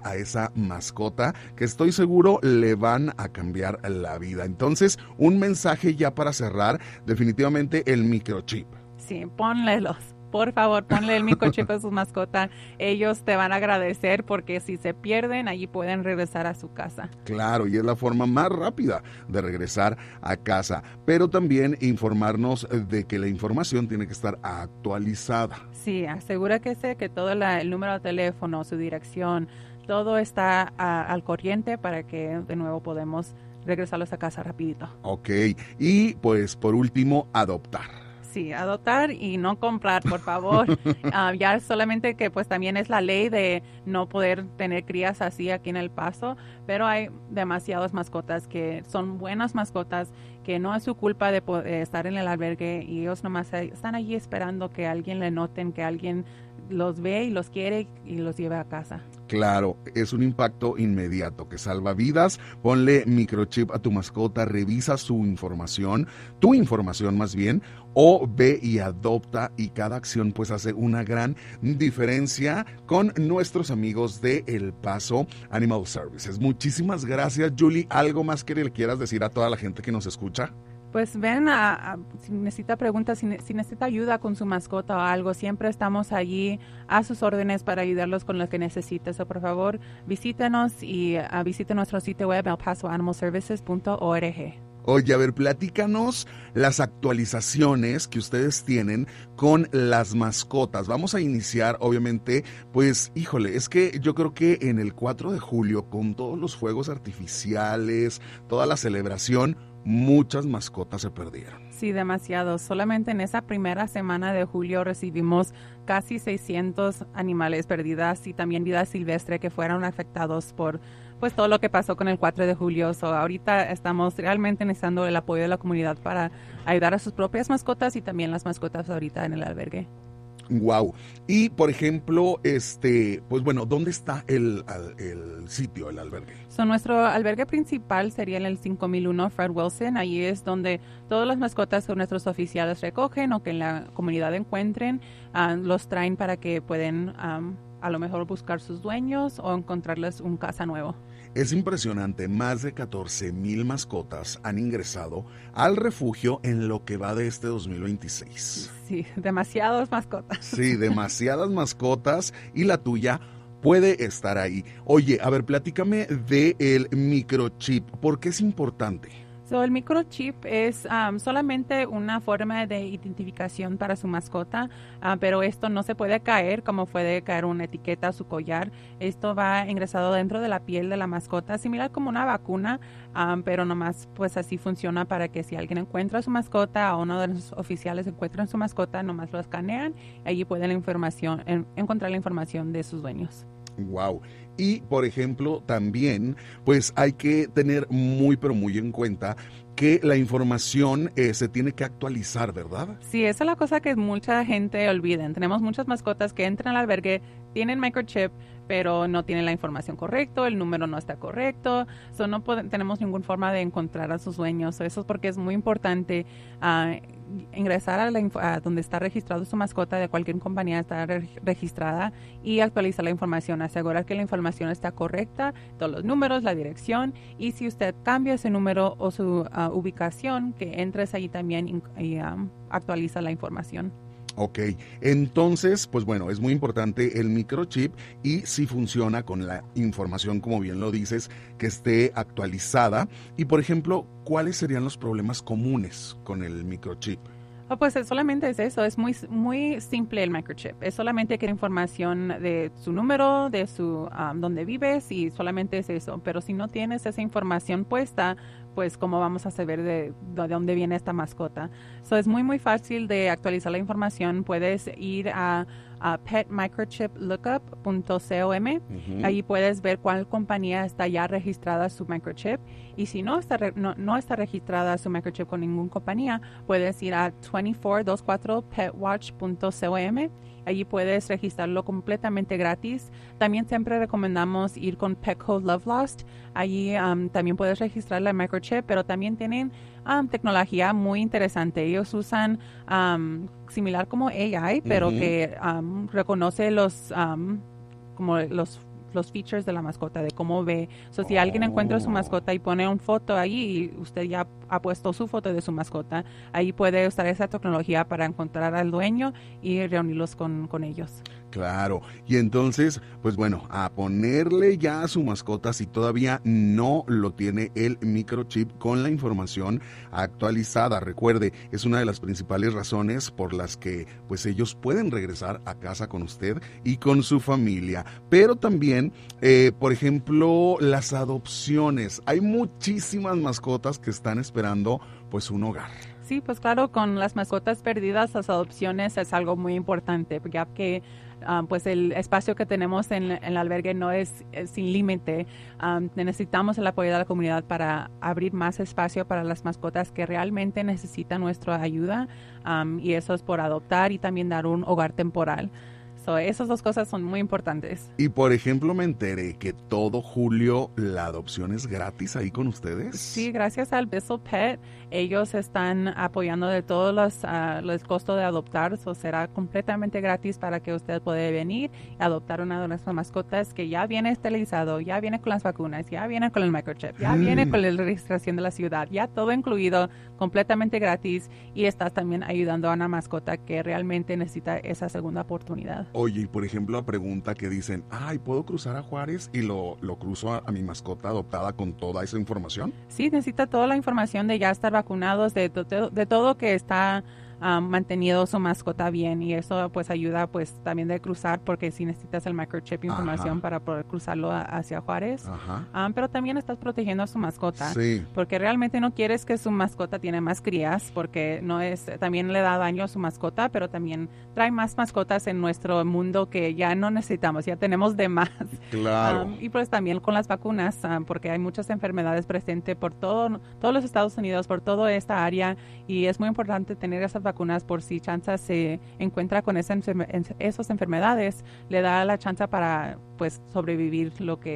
a esa mascota que estoy seguro le van a cambiar la vida. Entonces, un mensaje ya para cerrar, definitivamente el microchip. Sí, ponlelos. Por favor, ponle el microchip a su mascota. Ellos te van a agradecer porque si se pierden, allí pueden regresar a su casa. Claro, y es la forma más rápida de regresar a casa. Pero también informarnos de que la información tiene que estar actualizada. Sí, asegúrese que todo el número de teléfono, su dirección, todo está al corriente para que de nuevo podemos regresarlos a casa rapidito. Ok, y pues por último, adoptar. Sí, adoptar y no comprar, por favor. Ya solamente que pues también es la ley de no poder tener crías así aquí en El Paso, pero hay demasiadas mascotas que son buenas mascotas, que no es su culpa de estar en el albergue y ellos nomás están allí esperando que alguien le noten, que alguien los ve y los quiere y los lleve a casa. Claro, es un impacto inmediato que salva vidas. Ponle microchip a tu mascota, revisa su información, tu información más bien, o ve y adopta, y cada acción pues hace una gran diferencia con nuestros amigos de El Paso Animal Services. Muchísimas gracias, Julie. ¿Algo más que le quieras decir a toda la gente que nos escucha? Pues ven, si necesita preguntas, si necesita ayuda con su mascota o algo, siempre estamos allí a sus órdenes para ayudarlos con lo que necesite. So, por favor, visítenos y visite nuestro sitio web elpasoanimalservices.org. Oye, a ver, platícanos las actualizaciones que ustedes tienen con las mascotas. Vamos a iniciar, obviamente, pues, híjole, es que yo creo que en el 4 de julio, con todos los fuegos artificiales, toda la celebración, muchas mascotas se perdieron. Sí, demasiado. Solamente en esa primera semana de julio recibimos casi 600 animales perdidas y también vida silvestre que fueron afectados por pues todo lo que pasó con el 4 de julio. So, ahorita estamos realmente necesitando el apoyo de la comunidad para ayudar a sus propias mascotas y también las mascotas ahorita en el albergue. Wow. Y por ejemplo, pues bueno, ¿dónde está el sitio, el albergue? So, nuestro albergue principal sería en el 5001 Fred Wilson. Allí es donde todas las mascotas que nuestros oficiales recogen o que en la comunidad encuentren, los traen para que pueden a lo mejor buscar sus dueños o encontrarles un casa nuevo. Es impresionante, más de 14,000 mascotas han ingresado al refugio en lo que va de este 2026. Sí, demasiadas mascotas. Sí, demasiadas mascotas, y la tuya puede estar ahí. Oye, a ver, platícame del microchip, ¿por qué es importante? So, el microchip es solamente una forma de identificación para su mascota, pero esto no se puede caer como puede caer una etiqueta a su collar. Esto va ingresado dentro de la piel de la mascota, similar como una vacuna, pero nomás pues así funciona para que si alguien encuentra a su mascota o uno de los oficiales encuentra a su mascota, nomás lo escanean y allí pueden encontrar la información de sus dueños. Wow. Y, por ejemplo, también, pues hay que tener muy, pero muy en cuenta que la información se tiene que actualizar, ¿verdad? Sí, esa es la cosa que mucha gente olvida. Tenemos muchas mascotas que entran al albergue, tienen microchip, pero no tienen la información correcta, el número no está correcto, no tenemos ninguna forma de encontrar a sus dueños. Eso es porque es muy importante ingresar a donde está registrado su mascota de cualquier compañía está registrada y actualizar la información, asegurar que la información está correcta, todos los números, la dirección, y si usted cambia ese número o su ubicación, que entres ahí también y actualiza la información. Ok, entonces, pues bueno, es muy importante el microchip y si funciona con la información, como bien lo dices, que esté actualizada. Y, por ejemplo, ¿cuáles serían los problemas comunes con el microchip? Pues solamente es eso, es muy, muy simple el microchip. Es solamente que información de su número, de su dónde vives y solamente es eso. Pero si no tienes esa información puesta, pues cómo vamos a saber de dónde viene esta mascota. Es muy, muy fácil de actualizar la información. Puedes ir a petmicrochiplookup.com. Ahí puedes ver cuál compañía está ya registrada su microchip. Y si no está registrada su microchip con ninguna compañía, puedes ir a 2424petwatch.com. Allí puedes registrarlo completamente gratis. También siempre recomendamos ir con Petco Love Lost. Allí también puedes registrar la microchip, pero también tienen tecnología muy interesante. Ellos usan similar como AI, pero que reconoce como los los features de la mascota, de cómo ve. Si alguien encuentra su mascota y pone una foto ahí y usted ya ha puesto su foto de su mascota, ahí puede usar esa tecnología para encontrar al dueño y reunirlos con ellos. Claro, y entonces, pues bueno, a ponerle ya a su mascota si todavía no lo tiene el microchip con la información actualizada. Recuerde, es una de las principales razones por las que pues ellos pueden regresar a casa con usted y con su familia. Pero también, por ejemplo, las adopciones. Hay muchísimas mascotas que están esperando pues un hogar. Sí, pues claro, con las mascotas perdidas, las adopciones es algo muy importante, ya que pues el espacio que tenemos en el albergue no es sin límite. Necesitamos el apoyo de la comunidad para abrir más espacio para las mascotas que realmente necesitan nuestra ayuda, y eso es por adoptar y también dar un hogar temporal. Esas dos cosas son muy importantes. Y por ejemplo, me enteré que todo julio la adopción es gratis ahí con ustedes. Sí, gracias al Bissell Pet, ellos están apoyando de todos los costos de adoptar. Será completamente gratis para que usted pueda venir y adoptar una de nuestras mascotas que ya viene esterilizado, ya viene con las vacunas, ya viene con el microchip, ya viene con la registración de la ciudad, ya todo incluido, completamente gratis, y estás también ayudando a una mascota que realmente necesita esa segunda oportunidad. Oye, y por ejemplo, la pregunta que dicen, ay, ¿puedo cruzar a Juárez y lo cruzo a mi mascota adoptada con toda esa información? Sí, necesita toda la información de ya estar vacunados, de todo que está mantenido su mascota bien, y eso pues ayuda pues también de cruzar, porque si necesitas el microchip información para poder cruzarlo hacia Juárez. Pero también estás protegiendo a su mascota, porque realmente no quieres que su mascota tiene más crías, porque también le da daño a su mascota, pero también trae más mascotas en nuestro mundo que ya no necesitamos, ya tenemos de más. Claro. Y pues también con las vacunas, porque hay muchas enfermedades presentes por todos los Estados Unidos, por toda esta área, y es muy importante tener esas vacunas por si chance se encuentra con esas enfermedades, le da la chance para pues sobrevivir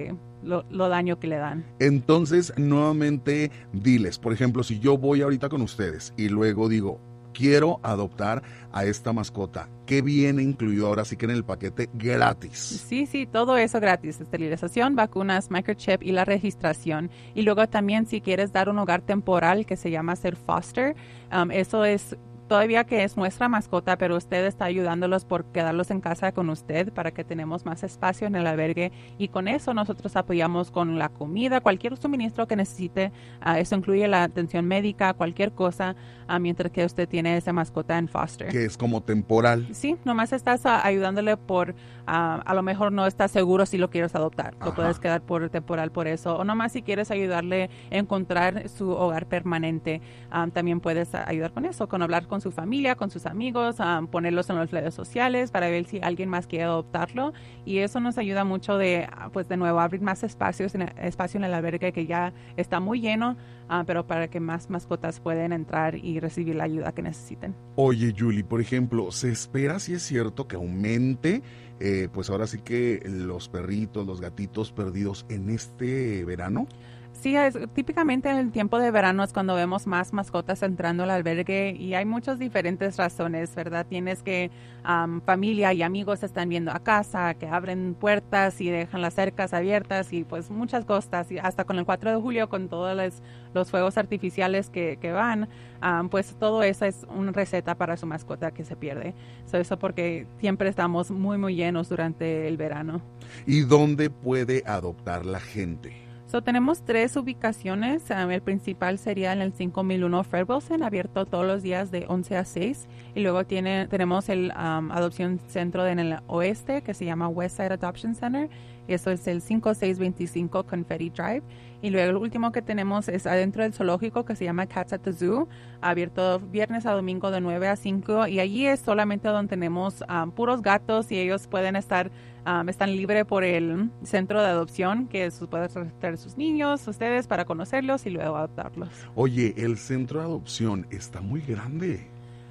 lo daño que le dan. Entonces, nuevamente, diles, por ejemplo, si yo voy ahorita con ustedes y luego digo, quiero adoptar a esta mascota, ¿qué viene incluido ahora sí que en el paquete gratis? Sí, todo eso gratis, esterilización, vacunas, microchip y la registración. Y luego también si quieres dar un hogar temporal que se llama ser foster, eso es todavía que es nuestra mascota, pero usted está ayudándolos por quedarlos en casa con usted para que tenemos más espacio en el albergue, y con eso nosotros apoyamos con la comida, cualquier suministro que necesite. Eso incluye la atención médica, cualquier cosa, mientras que usted tiene esa mascota en foster. Que es como temporal. Sí, nomás estás ayudándole por, a lo mejor no estás seguro si lo quieres adoptar, lo puedes quedar por temporal por eso, o nomás si quieres ayudarle a encontrar su hogar permanente, también puedes ayudar con eso, con hablar con su familia, con sus amigos, ponerlos en las redes sociales para ver si alguien más quiere adoptarlo, y eso nos ayuda mucho pues de nuevo abrir más espacio en el albergue que ya está muy lleno, pero para que más mascotas puedan entrar y recibir la ayuda que necesiten. Oye, Julie, por ejemplo, ¿se espera, si es cierto, que aumente pues ahora sí que los perritos, los gatitos perdidos en este verano? Sí, típicamente en el tiempo de verano es cuando vemos más mascotas entrando al albergue, y hay muchas diferentes razones, ¿verdad? Tienes que familia y amigos están viendo a casa, que abren puertas y dejan las cercas abiertas, y pues muchas cosas, y hasta con el 4 de julio con todos los fuegos artificiales que van, pues todo eso es una receta para su mascota que se pierde. Eso porque siempre estamos muy, muy llenos durante el verano. ¿Y dónde puede adoptar la gente? Tenemos 3 ubicaciones. El principal sería en el 5001 Fred Wilson, abierto todos los días de 11 a 6. Y luego tenemos el adopción centro en el oeste, que se llama Westside Adoption Center. Eso es el 5625 Confetti Drive. Y luego el último que tenemos es adentro del zoológico, que se llama Cats at the Zoo, abierto viernes a domingo de 9 a 5. Y allí es solamente donde tenemos puros gatos, y ellos pueden están libres por el centro de adopción, que pueden traer sus niños, ustedes, para conocerlos y luego adoptarlos. Oye, el centro de adopción está muy grande.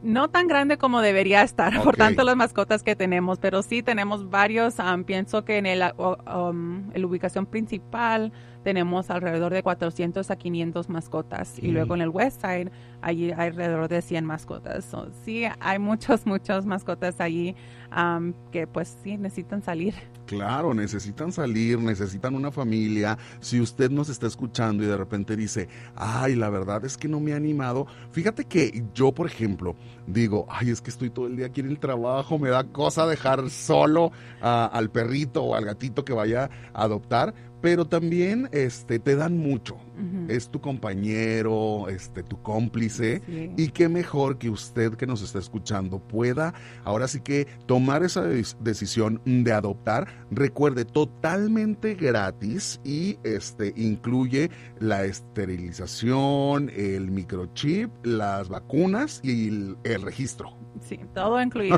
No tan grande como debería estar, por Ok. tanto las mascotas que tenemos, pero sí tenemos varios. Pienso que en el ubicación principal tenemos alrededor de 400 a 500 mascotas y luego en el West Side allí hay alrededor de 100 mascotas. So, sí, hay muchas mascotas allí que pues sí necesitan salir. Claro, necesitan salir, necesitan una familia. Si usted nos está escuchando y de repente dice, ay, la verdad es que no me ha animado. Fíjate que yo, por ejemplo, digo, ay, es que estoy todo el día aquí en el trabajo, me da cosa dejar solo al perrito o al gatito que vaya a adoptar, pero también te dan mucho. Ujú. Es tu compañero, tu cómplice, Sí. y qué mejor que usted que nos está escuchando pueda ahora sí que tomar esa decisión de adoptar. Recuerde, totalmente gratis, y incluye la esterilización, el microchip, las vacunas y el registro. Sí, todo incluido.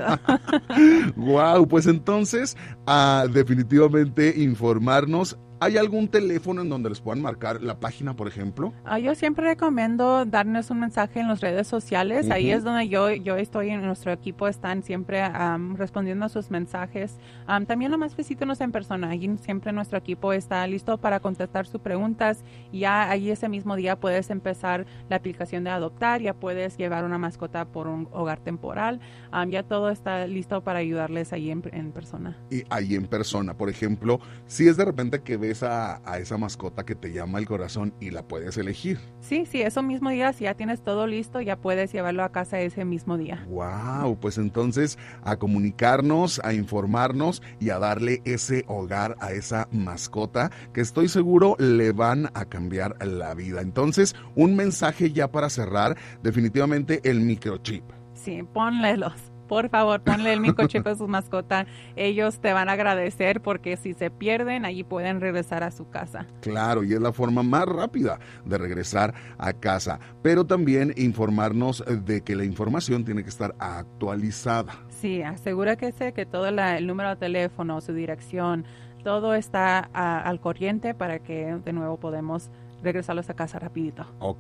Wow, pues entonces, definitivamente informarnos. ¿Hay algún teléfono en donde les puedan marcar la página, por ejemplo? Yo siempre recomiendo darnos un mensaje en las redes sociales. Ahí Ujú. es donde yo estoy, en nuestro equipo están siempre respondiendo a sus mensajes. También nomás visítenos en persona. Allí siempre nuestro equipo está listo para contestar sus preguntas. Y ya ahí ese mismo día puedes empezar la aplicación de adoptar. Ya puedes llevar una mascota por un hogar temporal. Ya todo está listo para ayudarles ahí en persona. Y ahí en persona, por ejemplo, si es de repente que ves a esa mascota que te llama el corazón y la puedes elegir. Sí, eso mismo día, si ya tienes todo listo, ya puedes llevarlo a casa ese mismo día. Wow, pues entonces a comunicarnos, a informarnos y a darle ese hogar a esa mascota que estoy seguro le van a cambiar la vida. Entonces, un mensaje ya para cerrar, definitivamente el microchip. Sí, ponlelos. Por favor, ponle el microchip a su mascota. Ellos te van a agradecer porque si se pierden, allí pueden regresar a su casa. Claro, y es la forma más rápida de regresar a casa, pero también informarnos de que la información tiene que estar actualizada. Sí, asegúrese que todo el número de teléfono, su dirección, todo está al corriente para que de nuevo podemos regresarlos a casa rapidito. Ok,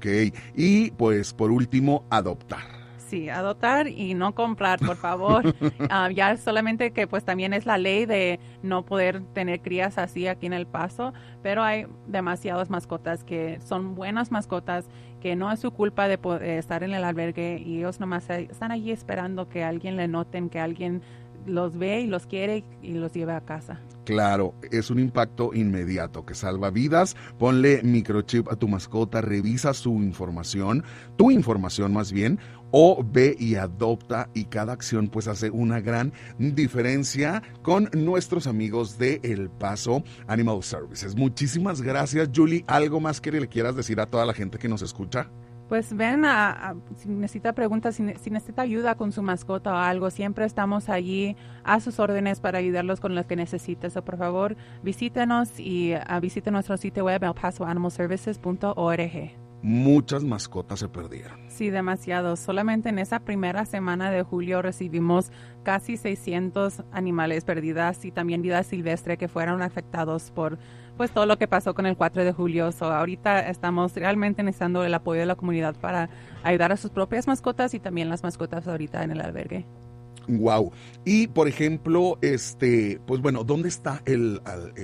y pues por último, adoptar. Sí, adoptar y no comprar, por favor. Ya solamente que pues también es la ley de no poder tener crías así aquí en El Paso, pero hay demasiadas mascotas que son buenas mascotas, que no es su culpa de estar en el albergue y ellos nomás están allí esperando que alguien le noten, que alguien los ve y los quiere y los lleve a casa. Claro, es un impacto inmediato que salva vidas. Ponle microchip a tu mascota, revisa su información, tu información más bien, o ve y adopta, y cada acción pues hace una gran diferencia con nuestros amigos de El Paso Animal Services. Muchísimas gracias, Julie. ¿Algo más que le quieras decir a toda la gente que nos escucha? Pues ven si necesita preguntas, si necesita ayuda con su mascota o algo, siempre estamos allí a sus órdenes para ayudarlos con lo que necesite. So, por favor, visítenos y visite nuestro sitio web elpasoanimalservices.org. Muchas mascotas se perdieron. Sí, demasiado. Solamente en esa primera semana de julio recibimos casi 600 animales perdidas y también vida silvestre que fueron afectados por pues todo lo que pasó con el 4 de julio. So, ahorita estamos realmente necesitando el apoyo de la comunidad para ayudar a sus propias mascotas y también las mascotas ahorita en el albergue. Wow. Y por ejemplo, pues bueno, ¿dónde está el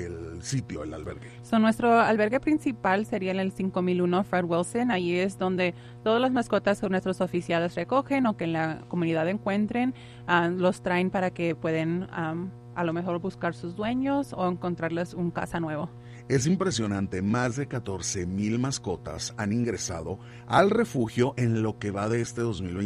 sitio, el albergue? So, nuestro albergue principal sería en el 5001 Fred Wilson. Ahí es donde todas las mascotas que nuestros oficiales recogen o que en la comunidad encuentren, los traen para que pueden a lo mejor buscar sus dueños o encontrarles un casa nuevo. Es impresionante, más de 14,000 mascotas han ingresado al refugio en lo que va de este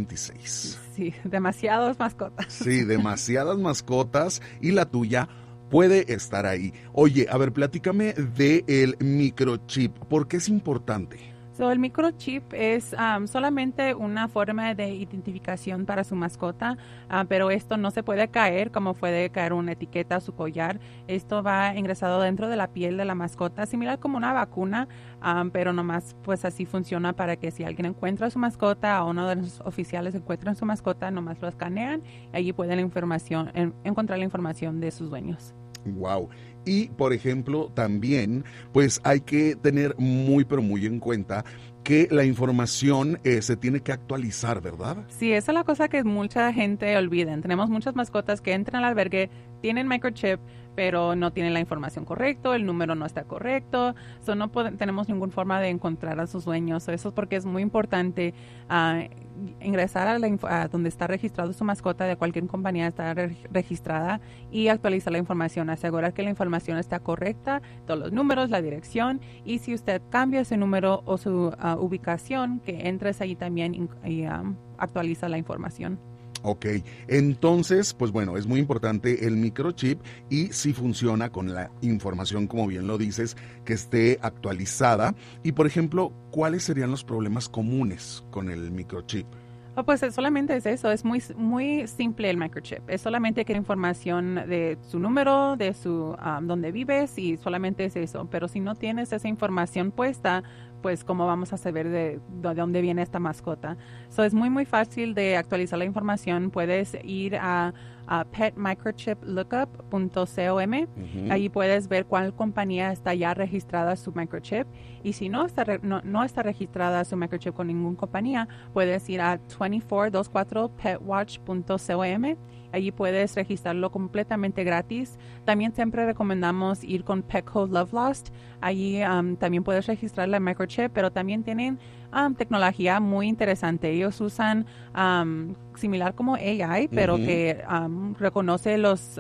2026. Sí, demasiadas mascotas. Sí, demasiadas mascotas, y la tuya puede estar ahí. Oye, a ver, platícame de el microchip. ¿Por qué es importante? So, el microchip es solamente una forma de identificación para su mascota, pero esto no se puede caer como puede caer una etiqueta a su collar. Esto va ingresado dentro de la piel de la mascota, similar como una vacuna, pero nomás pues así funciona para que si alguien encuentra a su mascota o uno de los oficiales encuentra su mascota, nomás lo escanean y allí pueden encontrar la información de sus dueños. Wow. Y, por ejemplo, también, pues hay que tener muy, pero muy en cuenta que la información se tiene que actualizar, ¿verdad? Sí, esa es la cosa que mucha gente olvida. Tenemos muchas mascotas que entran al albergue, tienen microchip, pero no tienen la información correcta, el número no está correcto, no tenemos ninguna forma de encontrar a sus dueños. Eso es porque es muy importante ingresar a donde está registrado su mascota de cualquier compañía está registrada y actualizar la información, asegurar que la información está correcta, todos los números, la dirección, y si usted cambia ese número o su ubicación, que entres ahí también y actualiza la información. Ok, entonces, pues bueno, es muy importante el microchip y si funciona con la información, como bien lo dices, que esté actualizada. Y, por ejemplo, ¿cuáles serían los problemas comunes con el microchip? Pues solamente es eso, es muy simple el microchip. Es solamente que información de su número, de su dónde vives y solamente es eso. Pero si no tienes esa información puesta, pues cómo vamos a saber de dónde viene esta mascota. Es muy fácil de actualizar la información. Puedes ir a petmicrochiplookup.com. Ahí puedes ver cuál compañía está ya registrada su microchip. Y si no está registrada su microchip con ninguna compañía, puedes ir a 2424petwatch.com. Allí puedes registrarlo completamente gratis. También siempre recomendamos ir con Petco Love Lost. Allí también puedes registrar la microchip, pero también tienen tecnología muy interesante. Ellos usan similar como AI, pero que reconoce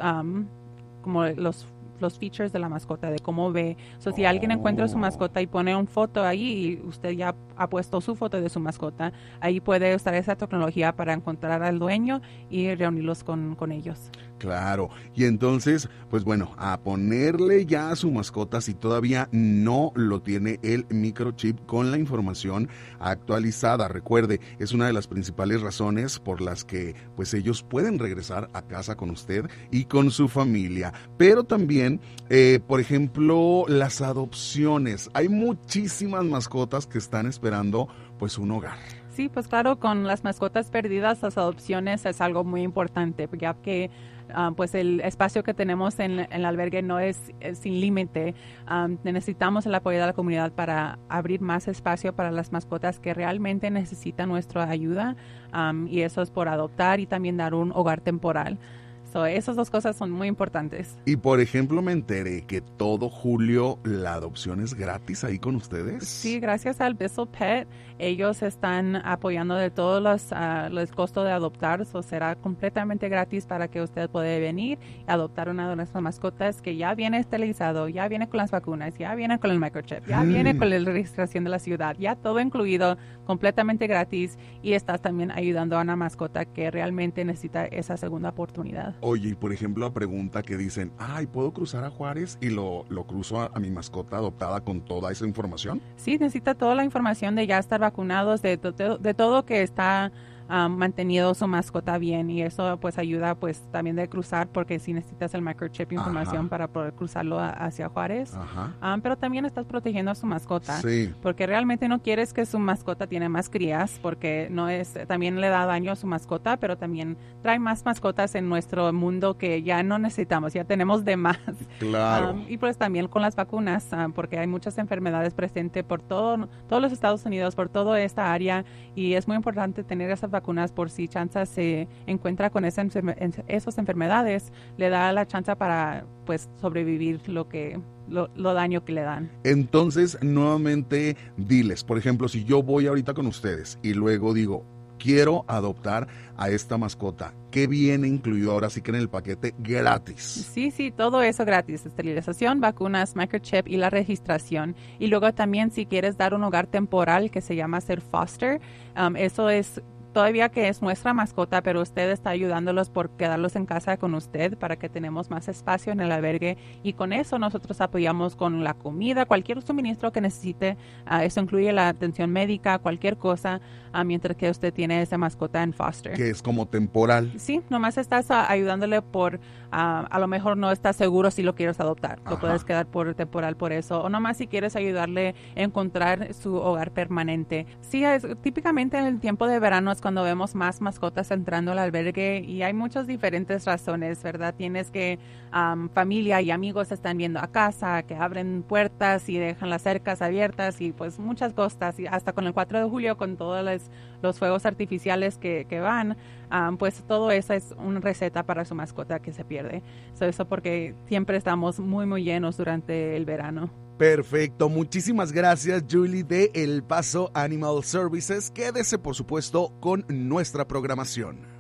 como los features de la mascota, de cómo ve. Si alguien encuentra su mascota y pone una foto ahí y usted ya ha puesto su foto de su mascota, ahí puede usar esa tecnología para encontrar al dueño y reunirlos con ellos. Claro, y entonces, pues bueno, a ponerle ya a su mascota si todavía no lo tiene el microchip con la información actualizada. Recuerde, es una de las principales razones por las que pues ellos pueden regresar a casa con usted y con su familia. Pero también, por ejemplo, las adopciones. Hay muchísimas mascotas que están esperando pues un hogar. Sí, pues claro, con las mascotas perdidas, las adopciones es algo muy importante, ya que pues el espacio que tenemos en el albergue no es sin límite. Necesitamos el apoyo de la comunidad para abrir más espacio para las mascotas que realmente necesitan nuestra ayuda, y eso es por adoptar y también dar un hogar temporal. Esas dos cosas son muy importantes. Y por ejemplo, me enteré que todo julio la adopción es gratis ahí con ustedes. Sí, gracias al Bissell Pet, ellos están apoyando de todos los costos de adoptar. Será completamente gratis para que usted pueda venir y adoptar una de nuestras mascotas que ya viene esterilizado, ya viene con las vacunas, ya viene con el microchip, ya viene con la registración de la ciudad, ya todo incluido, completamente gratis, y estás también ayudando a una mascota que realmente necesita esa segunda oportunidad. Oye, y por ejemplo, la pregunta que dicen, ¿puedo cruzar a Juárez y lo cruzo a mi mascota adoptada con toda esa información? Sí, necesita toda la información de ya estar vacunados, de todo que está mantenido su mascota bien, y eso pues ayuda pues también de cruzar, porque si necesitas el microchip información para poder cruzarlo hacia Juárez. Pero también estás protegiendo a su mascota, porque realmente no quieres que su mascota tiene más crías, porque también le da daño a su mascota, pero también trae más mascotas en nuestro mundo que ya no necesitamos, ya tenemos de más. Claro. Y pues también con las vacunas, porque hay muchas enfermedades presentes por todos los Estados Unidos, por toda esta área, y es muy importante tener esas vacunas por si chance se encuentra con esas enfermedades, le da la chance para pues sobrevivir lo daño que le dan. Entonces, nuevamente, diles, por ejemplo, si yo voy ahorita con ustedes y luego digo, quiero adoptar a esta mascota, ¿qué viene incluido ahora sí que en el paquete gratis? Sí, todo eso gratis. Esterilización, vacunas, microchip y la registración. Y luego también si quieres dar un hogar temporal que se llama ser foster, eso es todavía que es nuestra mascota, pero usted está ayudándolos por quedarlos en casa con usted para que tenemos más espacio en el albergue, y con eso nosotros apoyamos con la comida, cualquier suministro que necesite. Eso incluye la atención médica, cualquier cosa, mientras que usted tiene esa mascota en foster. Que es como temporal. Sí, nomás estás ayudándole por, a lo mejor no estás seguro si lo quieres adoptar, lo puedes quedar por temporal por eso, o nomás si quieres ayudarle a encontrar su hogar permanente. Sí, típicamente en el tiempo de verano es cuando vemos más mascotas entrando al albergue y hay muchas diferentes razones, ¿verdad? Tienes que familia y amigos están viendo a casa, que abren puertas y dejan las cercas abiertas y pues muchas cosas, y hasta con el 4 de julio con todos los fuegos artificiales que van, pues todo eso es una receta para su mascota que se pierde. Eso porque siempre estamos muy, muy llenos durante el verano. Perfecto, muchísimas gracias Julie de El Paso Animal Services. Quédese por supuesto con nuestra programación.